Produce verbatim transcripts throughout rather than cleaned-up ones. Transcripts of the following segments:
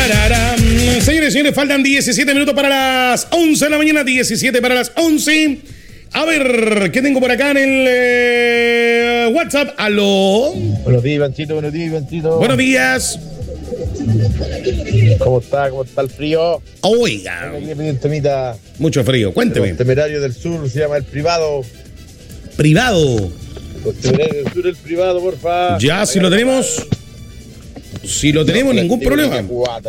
Señores y señores, faltan diecisiete minutos para las once de la mañana, diecisiete para las once. A ver, ¿qué tengo por acá en el eh, WhatsApp? ¿Aló? Buenos días, Ivancito, buenos días, Ivancito. Buenos días. ¿Cómo está? ¿Cómo está el frío? Oiga. Mucho frío, cuénteme. Los Temerarios del Sur, se llama El Privado. ¿Privado? Los Temerarios del Sur, El Privado, porfa. Ya, si lo tenemos. Si lo tenemos, ningún problema.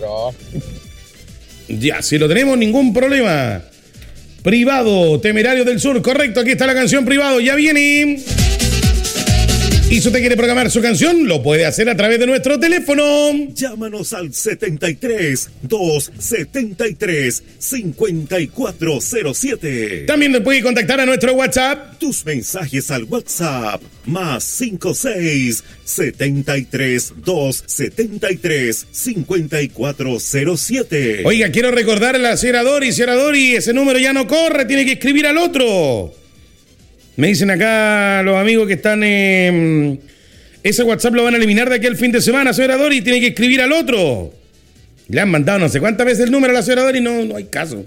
Ya, si lo tenemos, ningún problema. Privado, Temerario del Sur, correcto, aquí está la canción Privado, ya viene. Y si usted quiere programar su canción, lo puede hacer a través de nuestro teléfono. Llámanos al setenta y tres, doscientos setenta y tres, cincuenta y cuatro cero siete. También nos puede contactar a nuestro WhatsApp. Tus mensajes al WhatsApp, más cinco seis, setenta y tres, doscientos setenta y tres, cincuenta y cuatro cero siete. Oiga, quiero recordar a la señora Dori, señora Dori, ese número ya no corre, tiene que escribir al otro. Me dicen acá los amigos que están... Eh, ese WhatsApp lo van a eliminar de aquí al fin de semana, señora Dori, tiene que escribir al otro. Le han mandado no sé cuántas veces el número a la señora Dori y no, no hay caso.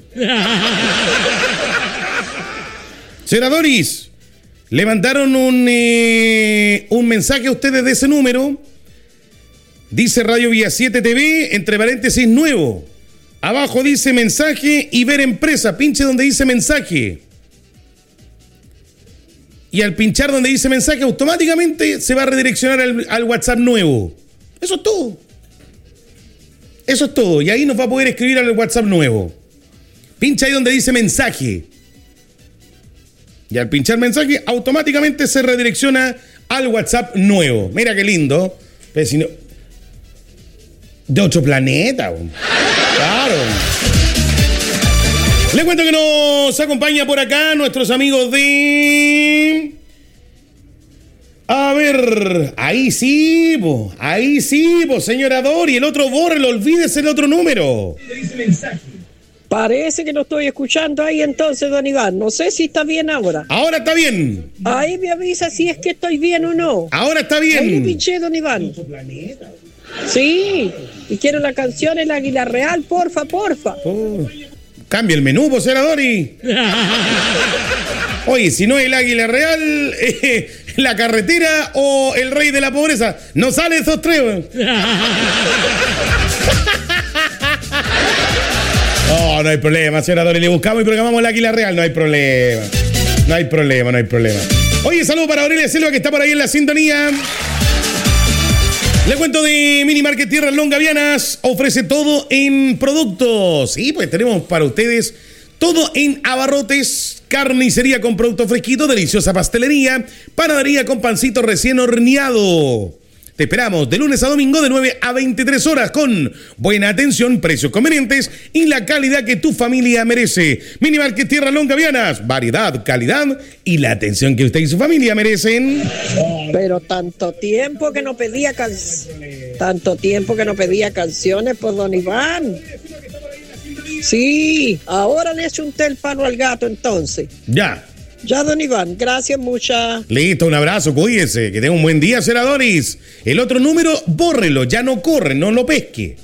Señora Doris, le mandaron un, eh, un mensaje a ustedes de ese número. Dice Radio Vía siete T V, entre paréntesis, nuevo. Abajo dice mensaje y ver empresa. Pinche donde dice mensaje. Y al pinchar donde dice mensaje, automáticamente se va a redireccionar al, al WhatsApp nuevo. Eso es todo. Eso es todo. Y ahí nos va a poder escribir al WhatsApp nuevo. Pincha ahí donde dice mensaje. Y al pinchar mensaje, automáticamente se redirecciona al WhatsApp nuevo. Mira qué lindo. Pero si no... De otro planeta. Claro. Les cuento que nos acompaña por acá nuestros amigos de... A ver, ahí sí, po, ahí sí, po, señora Dori, el otro bórrelo, olvídese el otro número. Parece que no estoy escuchando ahí entonces, don Iván. No sé si está bien ahora. Ahora está bien. Ahí me avisa si es que estoy bien o no. Ahora está bien. Ahí le pinché, don Iván. Sí, y quiero la canción El Águila Real, porfa, porfa. Oh. Cambia el menú, pues, señora Dori. Oye, si no es el Águila Real, eh, la carretera o el Rey de la Pobreza. No sale esos tres. No, no hay problema, señora Dori. Le buscamos y programamos el Águila Real. No hay problema. No hay problema, no hay problema. Oye, saludo para Aurelia Silva, que está por ahí en la sintonía. Le cuento de Mini Market Tierras Longavianas, ofrece todo en productos. Sí, pues tenemos para ustedes todo en abarrotes, carnicería con productos fresquitos, deliciosa pastelería, panadería con pancito recién horneado. Te esperamos de lunes a domingo de nueve a veintitrés horas con buena atención, precios convenientes y la calidad que tu familia merece. Mini Market Tierras Longavianas, variedad, calidad y la atención que usted y su familia merecen. Pero tanto tiempo que no pedía canciones, tanto tiempo que no pedía canciones por don Iván. Sí, ahora le echo un té el palo al gato entonces. Ya. Ya, don Iván, gracias muchas. Listo, un abrazo, cuídese, que tenga un buen día, señora Doris. El otro número, bórrelo, ya no corre, no lo pesque.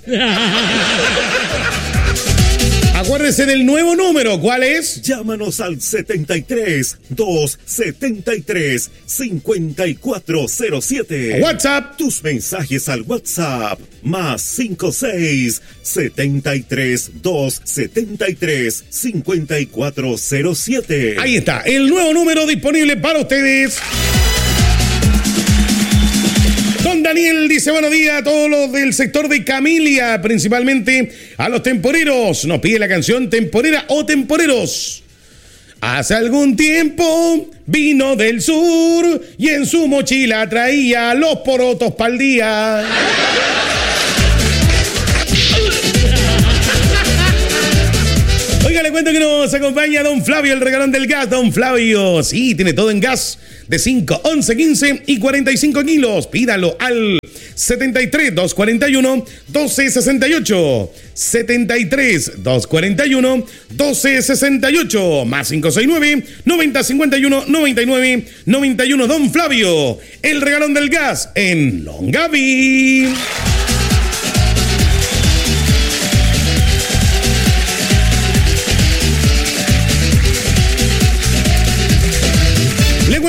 Acuérdese del nuevo número, ¿cuál es? Llámanos al setenta y tres, doscientos setenta y tres, cincuenta y cuatro cero siete. WhatsApp. Tus mensajes al WhatsApp, más cinco seis, setenta y tres, doscientos setenta y tres, cincuenta y cuatro cero siete. Ahí está, el nuevo número disponible para ustedes. Don Daniel dice buenos días a todos los del sector de Camilia, principalmente a los temporeros. Nos pide la canción Temporera o Temporeros. Hace algún tiempo vino del sur y en su mochila traía los porotos pa'l día. Oiga, le cuento que nos acompaña don Flavio, el regalón del gas. Don Flavio, sí, tiene todo en gas de cinco, once, quince y cuarenta y cinco kilos. Pídalo al setenta y tres, doscientos cuarenta y uno, doce sesenta y ocho. setenta y tres, doscientos cuarenta y uno, doce sesenta y ocho. Más cinco seis nueve, noventa cincuenta y uno, noventa y nueve, noventa y uno. Don Flavio, el regalón del gas en Longaví.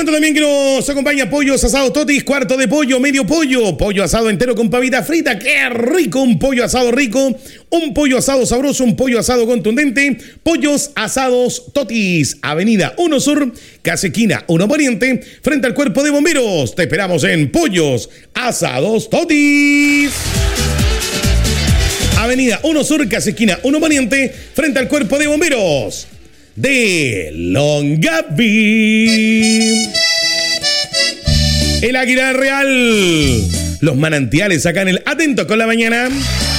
cuento también que nos acompaña Pollos Asados Totis, cuarto de pollo, medio pollo, pollo asado entero con pavita frita, qué rico, un pollo asado rico, un pollo asado sabroso, un pollo asado contundente, Pollos Asados Totis, Avenida uno Sur, casi esquina uno Poniente, frente al Cuerpo de Bomberos. Te esperamos en Pollos Asados Totis. Avenida uno Sur, casi esquina uno Poniente, frente al Cuerpo de Bomberos de Longaví. El Águila Real. Los manantiales acá en el Atento con la Mañana.